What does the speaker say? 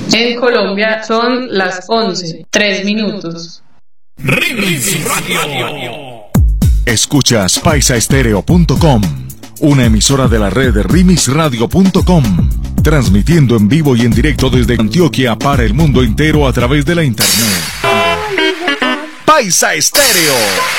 En Colombia son las 11:03. Remix Radio. Escuchas paisaestereo.com, una emisora de la red remixradio.com, transmitiendo en vivo y en directo desde Antioquia para el mundo entero a través de la internet. Paisa Estéreo.